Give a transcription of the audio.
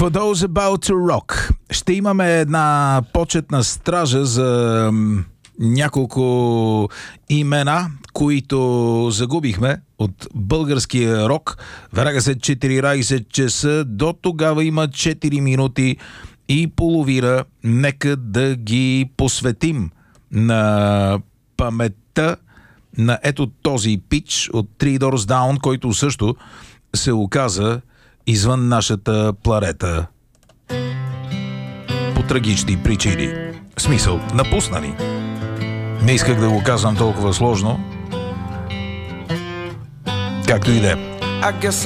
For those about to rock. Ще имаме една почетна стража за няколко имена, които загубихме от българския рок. Веднага след 14 часа, до тогава има 4 минути и половина. Нека да ги посветим на паметта на ето този пич от Three Doors Down, който също се оказа извън нашата планета по трагични причини. В смисъл, напусна ни. Не исках да го казвам толкова сложно. Както и да е.